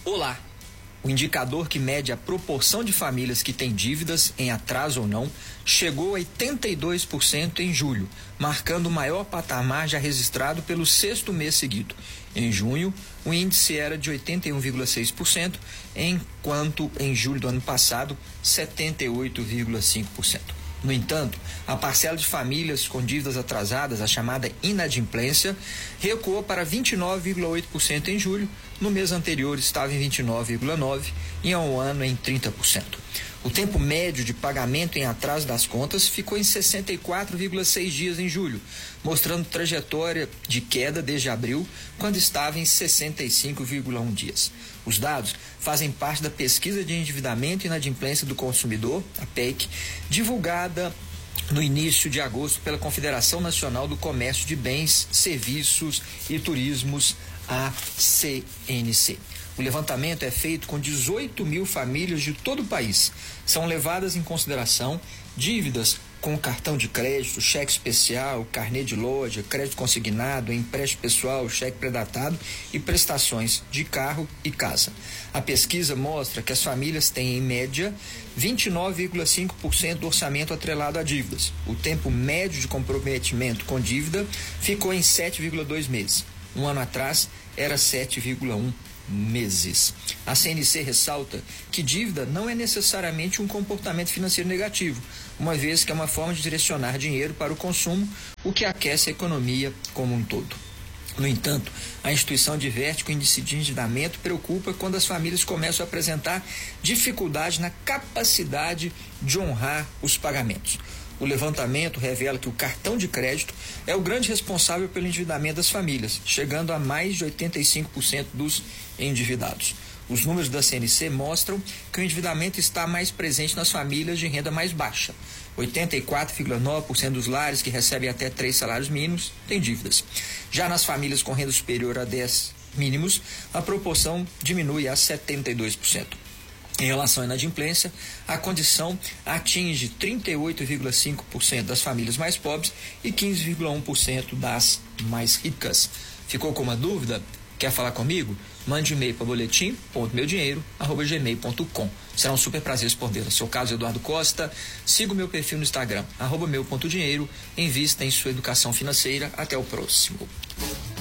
Olá! O indicador que mede a proporção de famílias que têm dívidas, em atraso ou não, chegou a 82% em julho, marcando o maior patamar já registrado pelo sexto mês seguido. Em junho, o índice era de 81,6%, enquanto em julho do ano passado, 78,5%. No entanto, a parcela de famílias com dívidas atrasadas, a chamada inadimplência, recuou para 29,8% em julho. No mês anterior estava em 29,9% e há um ano em 30%. O tempo médio de pagamento em atraso das contas ficou em 64,6 dias em julho, mostrando trajetória de queda desde abril, quando estava em 65,1 dias. Os dados fazem parte da pesquisa de endividamento e inadimplência do consumidor, a PEC, divulgada no início de agosto pela Confederação Nacional do Comércio de Bens, Serviços e Turismos, a CNC. O levantamento é feito com 18 mil famílias de todo o país. São levadas em consideração dívidas com cartão de crédito, cheque especial, carnê de loja, crédito consignado, empréstimo pessoal, cheque predatado e prestações de carro e casa. A pesquisa mostra que as famílias têm, em média, 29,5% do orçamento atrelado a dívidas. O tempo médio de comprometimento com dívida ficou em 7,2 meses. Um ano atrás, era 7,1 meses. A CNC ressalta que dívida não é necessariamente um comportamento financeiro negativo, uma vez que é uma forma de direcionar dinheiro para o consumo, o que aquece a economia como um todo. No entanto, a instituição adverte que o índice de endividamento preocupa quando as famílias começam a apresentar dificuldade na capacidade de honrar os pagamentos. O levantamento revela que o cartão de crédito é o grande responsável pelo endividamento das famílias, chegando a mais de 85% dos endividados. Os números da CNC mostram que o endividamento está mais presente nas famílias de renda mais baixa. 84,9% dos lares que recebem até 3 salários mínimos têm dívidas. Já nas famílias com renda superior a 10 mínimos, a proporção diminui a 72%. Em relação à inadimplência, a condição atinge 38,5% das famílias mais pobres e 15,1% das mais ricas. Ficou com uma dúvida? Quer falar comigo? Mande um e-mail para boletim.meudinheiro@gmail.com. Será um super prazer responder. No seu caso, Eduardo Costa. Siga o meu perfil no Instagram, @meu.dinheiro. Invista em sua educação financeira. Até o próximo.